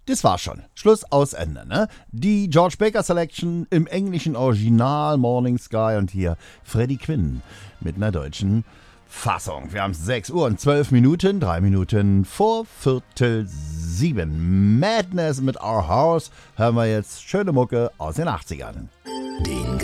Das war schon. Schluss, aus, Ende, ne? Die George Baker Selection im englischen Original Morning Sky und hier Freddie Quinn mit einer deutschen Fassung. Wir haben 6 Uhr und 12 Minuten, 3 Minuten vor 6:45. Madness mit Our House hören wir jetzt schöne Mucke aus den 80ern. Den